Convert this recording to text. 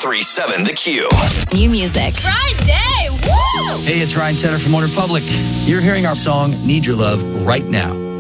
103.7 The Q. New music. Friday! Woo! Hey, it's Ryan Tedder from OneRepublic. You're hearing our song, Need Your Love, right now.